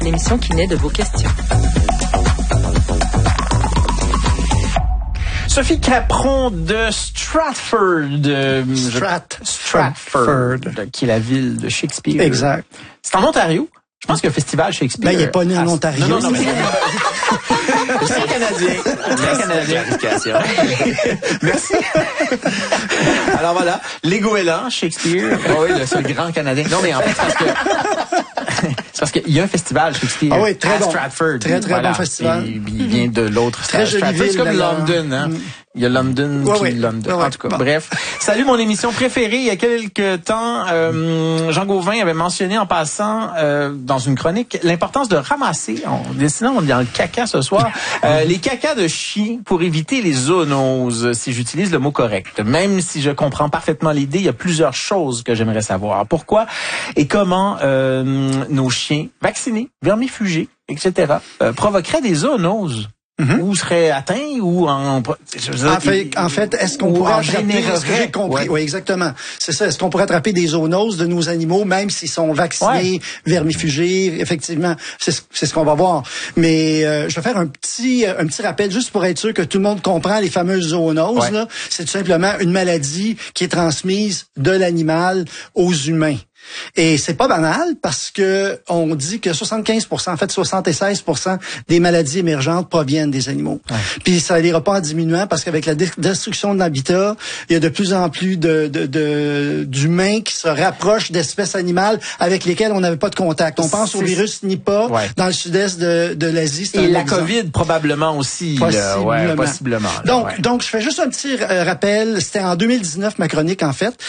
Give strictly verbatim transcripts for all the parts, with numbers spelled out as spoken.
L'émission qui naît de vos questions. Sophie Capron de Stratford. Euh, Strat. Stratford, qui est la ville de Shakespeare. Exact. C'est en Ontario. Je pense qu'il y a un festival Shakespeare. Ben, il n'est pas né en ah, Ontario. Non, non, non, mais... Très canadien. Très canadien. Merci. Alors voilà, les goélands, Shakespeare. Oh oui, le seul grand Canadien. Non, mais en fait, c'est parce que... c'est parce qu'il y a un festival Shakespeare ah oui, très à bon. Stratford. Très, très voilà. bon festival. Et, il vient de l'autre. Très jolie Stratford. ville, C'est comme d'ailleurs. London, hein. Mm. Il y a London ouais, puis ouais. London. Ouais, en tout cas, bon. bref. Salut, mon émission préférée. Il y a quelques temps, euh, Jean Gauvin avait mentionné en passant euh, dans une chronique l'importance de ramasser, en dessinant, on est dans le caca ce soir, euh, les cacas de chien pour éviter les zoonoses, si j'utilise le mot correct. Même si je comprends parfaitement l'idée, il y a plusieurs choses que j'aimerais savoir. Pourquoi et comment euh, nos chiens vaccinés, vermifugés, et cetera, euh, provoqueraient des zoonoses? Mm-hmm. Ou seraient atteints ou en... Je veux dire, en fait, en fait, est-ce qu'on pourrait attraper, est-ce que j'ai compris? Ouais. Oui, exactement. C'est ça. Est-ce qu'on pourrait attraper des zoonoses de nos animaux, même s'ils sont vaccinés, ouais. vermifugés? Effectivement, c'est ce, c'est ce qu'on va voir. Mais euh, je vais faire un petit, un petit rappel juste pour être sûr que tout le monde comprend les fameuses zoonoses. Ouais. Là. C'est tout simplement une maladie qui est transmise de l'animal aux humains. Et c'est pas banal parce que on dit que soixante-quinze pour cent, en fait soixante-seize pour cent des maladies émergentes proviennent des animaux. Ouais. Puis ça n'ira pas en diminuant parce qu'avec la destruction de l'habitat, il y a de plus en plus de, de, de d'humains qui se rapprochent d'espèces animales avec lesquelles on n'avait pas de contact. On pense c'est... au virus Nipah ouais. dans le sud-est de, de l'Asie. C'est Et la exemple. COVID probablement aussi. Possiblement. Là, ouais, possiblement là, donc, ouais. donc je fais juste un petit euh, rappel. C'était en deux mille dix-neuf ma chronique en fait.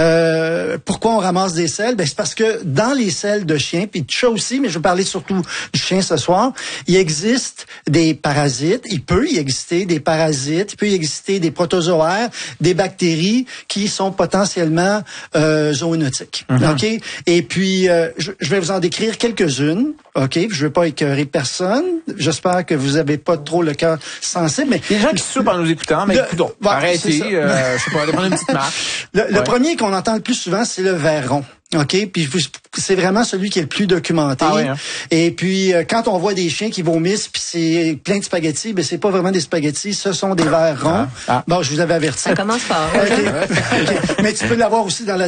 Euh, pourquoi on ramasse des selles? Ben, c'est parce que dans les selles de chiens, puis de chats aussi, mais je vais parler surtout du chien ce soir, il existe des parasites, il peut y exister des parasites, il peut y exister des protozoaires, des bactéries qui sont potentiellement euh, zoonotiques. Mm-hmm. OK? Et puis, euh, je, je vais vous en décrire quelques-unes. OK? Je veux pas écœurer personne. J'espère que vous avez pas trop le cœur sensible, mais... Il y a des gens qui soupent en nous écoutant, mais écoutons, bon, arrêtez, euh, je sais pas, on va prendre une petite marche. Le, ouais. le premier qu'on entend le plus souvent, c'est le ver rond. OK, puis c'est vraiment celui qui est le plus documenté. Ah oui, hein? Et puis quand on voit des chiens qui vomissent puis c'est plein de spaghettis, ben c'est pas vraiment des spaghettis, ce sont des vers ronds. Ah. Ah. Bon, je vous avais averti. Ça commence par. Okay. Okay. Mais tu peux l'avoir aussi dans la